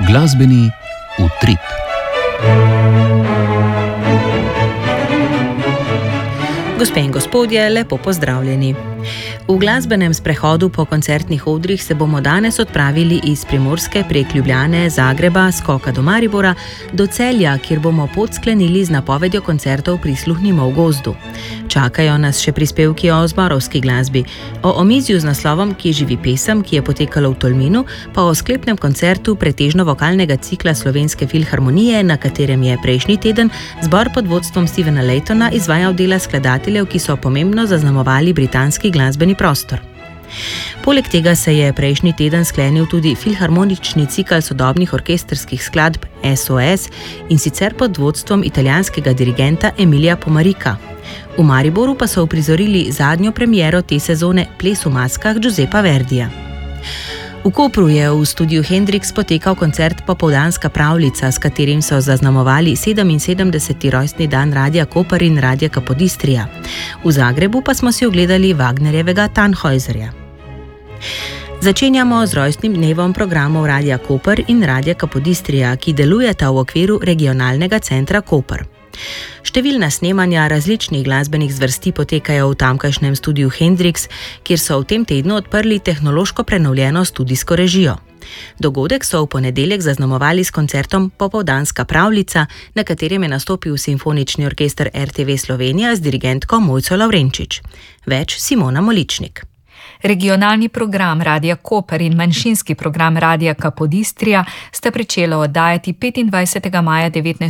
Glasbeni utrip. Gospe in gospodje, lepo pozdravljeni. V glasbenem sprehodu po koncertnih odrih se bomo danes odpravili iz Primorske prek Ljubljane, Zagreba, skoka do Maribora, do Celja, kjer bomo pot sklenili z napovedjo koncertov Prisluhnimo v gozdu. Čakajo nas še prispevki o zborovski glasbi, o omizju z naslovom Kje živi pesem, ki je potekalo v Tolminu, pa o sklepnem koncertu pretežno vokalnega cikla Slovenske filharmonije, na katerem je prejšnji teden zbor pod vodstvom Stevena Laytona izvajal dela skladateljev, ki so pomembno zaznamovali britanski glasbeni prostor. Poleg tega se je prejšnji teden sklenil tudi filharmonični cikel sodobnih orkestrskih skladb SOS, in sicer pod vodstvom italijanskega dirigenta Emilija Pomarika. V Mariboru pa so uprizorili zadnjo premiero te sezone Ples v maskah Giuseppa Verdija. V Kopru je v studiu Hendrix potekal koncert Popoldanska pravljica, s katerim so zaznamovali 77. rojstni dan Radia Koper in Radia Capodistria. V Zagrebu pa smo si ogledali Wagnerjevega Tannhäuserja. Začenjamo z rojstnim dnevom programov Radia Koper in Radia Capodistria, ki delujeta v okviru regionalnega centra Koper. Številna snemanja različnih glasbenih zvrsti potekajo v tamkajšnjem studiu Hendrix, kjer so v tem tednu odprli tehnološko prenovljeno studijsko režijo. Dogodek so v ponedeljek zaznamovali s koncertom Popoldanska pravljica, na katerem je nastopil simfonični orkester RTV Slovenija z dirigentko Mojco Lavrenčič. Več Simona Moličnik. Regionalni program Radia Koper in manjšinski program Radia Capodistria sta pričela oddajati 25. maja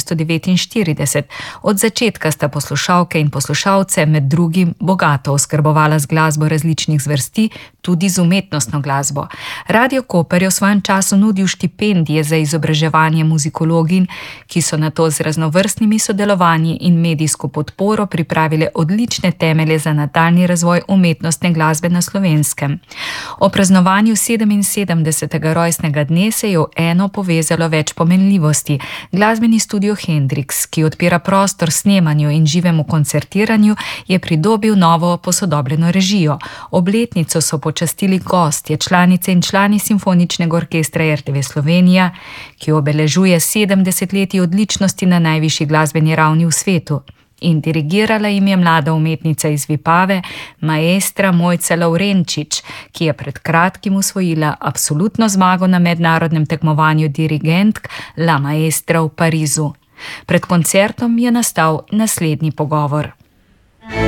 1949. Od začetka sta poslušalke in poslušalce med drugim bogato oskrbovala z glasbo različnih zvrsti, tudi z umetnostno glasbo. Radio Koper je v svojem času nudil štipendije za izobraževanje muzikologin, ki so nato z raznovrstnimi sodelovanji in medijsko podporo pripravile odlične temelje za nadaljnji razvoj umetnostne glasbe na Slovenskem. O praznovanju 77. rojstnega dne se je v eno povezalo več pomenljivosti. Glasbeni studio Hendrix, ki odpira prostor snemanju in živemu koncertiranju, je pridobil novo posodobljeno režijo. Obletnico so počastili gostje, članice in člani simfoničnega orkestra RTV Slovenija, ki obeležuje 70 let odličnosti na najvišji glasbeni ravni v svetu. In dirigirala jim je mlada umetnica iz Vipave, maestra Mojca Lavrenčič, ki je pred kratkim osvojila absolutno zmago na mednarodnem tekmovanju dirigentk La Maestra v Parizu. Pred koncertom je nastal naslednji pogovor.